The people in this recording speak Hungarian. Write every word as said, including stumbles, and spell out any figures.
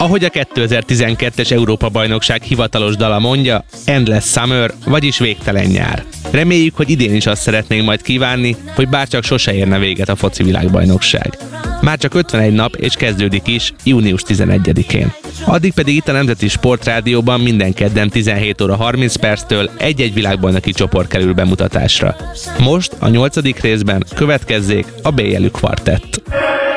Ahogy a kétezer-tizenkettes Európa-bajnokság hivatalos dala mondja, Endless Summer, vagyis végtelen nyár. Reméljük, hogy idén is azt szeretnénk majd kívánni, hogy bárcsak sose érne véget a foci világbajnokság. Már csak ötvenegy nap, és kezdődik is június tizenegyedikén. Addig pedig itt a Nemzeti Sportrádióban minden kedden tizenhét óra harminc perctől egy-egy világbajnoki csoport kerül bemutatásra. Most a nyolcadik részben következzék a bé elű kvartett.